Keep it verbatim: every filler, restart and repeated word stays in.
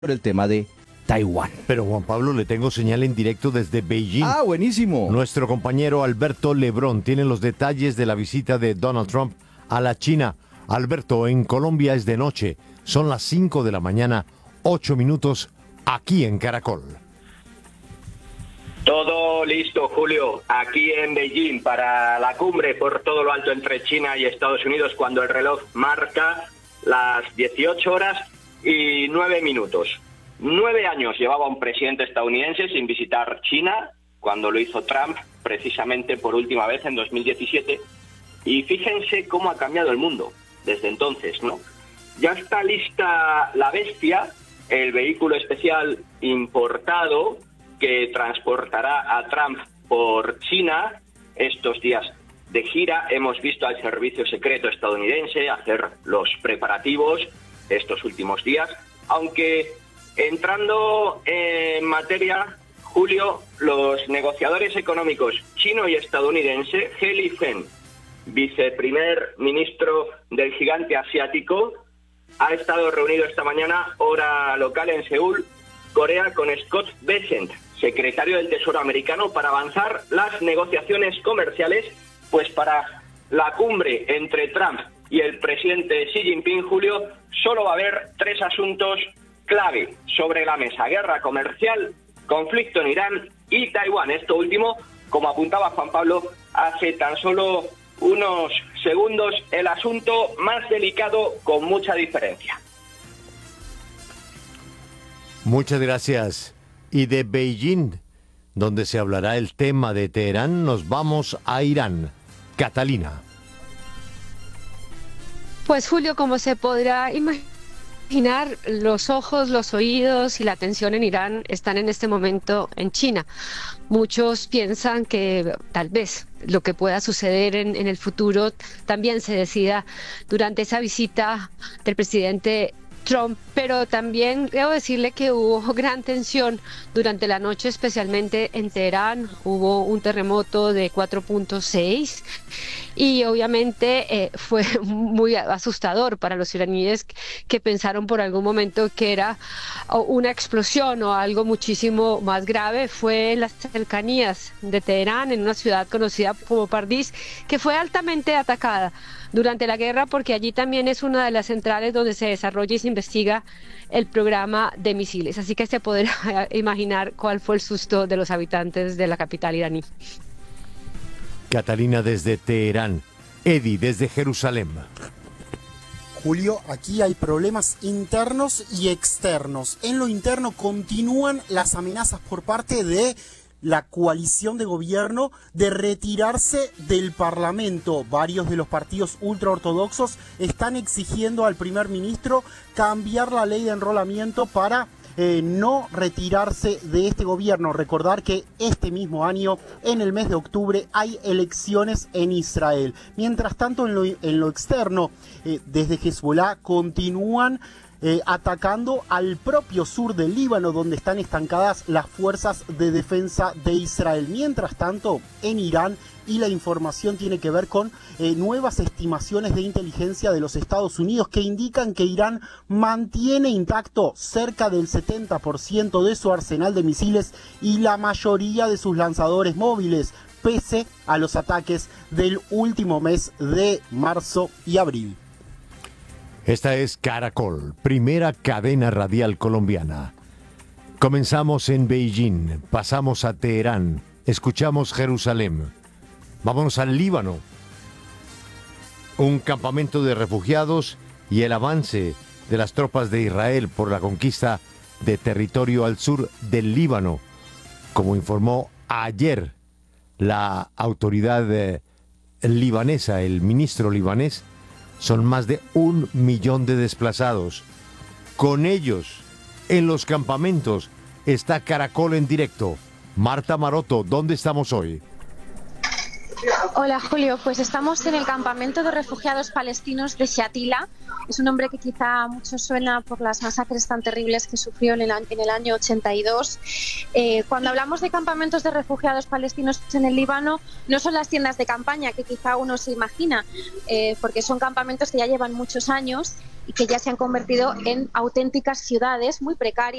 por el tema de Taiwán. Pero Juan Pablo, le tengo señal en directo desde Beijing. Ah, buenísimo. Nuestro compañero Alberto Lebrón tiene los detalles de la visita de Donald Trump a la China. Alberto, en Colombia es de noche. Son las cinco de la mañana, ocho minutos, aquí en Caracol. Todo listo, Julio, aquí en Beijing para la cumbre por todo lo alto entre China y Estados Unidos, cuando el reloj marca las dieciocho horas y nueve minutos. Nueve años llevaba un presidente estadounidense sin visitar China, cuando lo hizo Trump, precisamente por última vez en dos mil diecisiete. Y fíjense cómo ha cambiado el mundo desde entonces, ¿no? Ya está lista la Bestia, el vehículo especial importado que transportará a Trump por China. Estos días de gira hemos visto al servicio secreto estadounidense hacer los preparativos estos últimos días, aunque entrando en materia, Julio, los negociadores económicos chino y estadounidense, He Lifeng, viceprimer ministro del gigante asiático, ha estado reunido esta mañana, hora local en Seúl, Corea, con Scott Bessent, secretario del Tesoro americano, para avanzar las negociaciones comerciales, pues para la cumbre entre Trump y el presidente Xi Jinping, Julio, solo va a haber tres asuntos clave sobre la mesa: guerra comercial, conflicto en Irán y Taiwán. Esto último, como apuntaba Juan Pablo hace tan solo unos segundos, el asunto más delicado con mucha diferencia. Muchas gracias. Y de Beijing, donde se hablará el tema de Teherán, nos vamos a Irán. Catalina. Pues Julio, como se podrá imaginar, los ojos, los oídos y la atención en Irán están en este momento en China. Muchos piensan que tal vez lo que pueda suceder en, en el futuro también se decida durante esa visita del presidente Trump, pero también debo decirle que hubo gran tensión durante la noche, especialmente en Teherán. Hubo un terremoto de cuatro punto seis y obviamente eh, fue muy asustador para los iraníes que, que pensaron por algún momento que era una explosión o algo muchísimo más grave. Fue en las cercanías de Teherán, en una ciudad conocida como Pardiz, que fue altamente atacada durante la guerra, porque allí también es una de las centrales donde se desarrolla y se investiga el programa de misiles. Así que se podrá imaginar cuál fue el susto de los habitantes de la capital iraní. Catalina desde Teherán. Eddie desde Jerusalén. Julio, aquí hay problemas internos y externos. En lo interno continúan las amenazas por parte de la coalición de gobierno de retirarse del Parlamento. Varios de los partidos ultraortodoxos están exigiendo al primer ministro cambiar la ley de enrolamiento para eh, no retirarse de este gobierno. Recordar que este mismo año, en el mes de octubre, hay elecciones en Israel. Mientras tanto, en lo, en lo externo, eh, desde Hezbollah continúan Eh, atacando al propio sur del Líbano, donde están estancadas las fuerzas de defensa de Israel. Mientras tanto, en Irán, y la información tiene que ver con eh, nuevas estimaciones de inteligencia de los Estados Unidos que indican que Irán mantiene intacto cerca del setenta por ciento de su arsenal de misiles y la mayoría de sus lanzadores móviles, pese a los ataques del último mes de marzo y abril. Esta es Caracol, primera cadena radial colombiana. Comenzamos en Beijing, pasamos a Teherán, escuchamos Jerusalén. Vámonos al Líbano. Un campamento de refugiados y el avance de las tropas de Israel por la conquista de territorio al sur del Líbano. Como informó ayer la autoridad eh, libanesa, el ministro libanés, son más de un millón de desplazados. Con ellos, en los campamentos, está Caracol en directo. Marta Maroto, ¿dónde estamos hoy? Hola Julio, pues estamos en el campamento de refugiados palestinos de Shatila. Es un nombre que quizá a muchos suena por las masacres tan terribles que sufrió en el, en el año ochenta y dos. Eh, cuando hablamos de campamentos de refugiados palestinos en el Líbano, no son las tiendas de campaña que quizá uno se imagina, eh, porque son campamentos que ya llevan muchos años y que ya se han convertido en auténticas ciudades muy precarias.